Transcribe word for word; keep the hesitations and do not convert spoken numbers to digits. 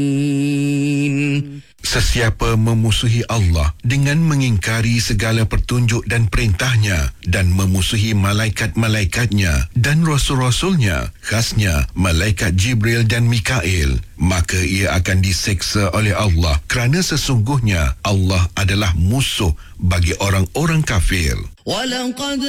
Sesiapa memusuhi Allah dengan mengingkari segala petunjuk dan perintahnya dan memusuhi malaikat-malaikatnya dan rasul-rasulnya, khasnya malaikat Jibril dan Mikail, maka ia akan diseksa oleh Allah kerana sesungguhnya Allah adalah musuh bagi orang-orang kafir. وَلَقَدْ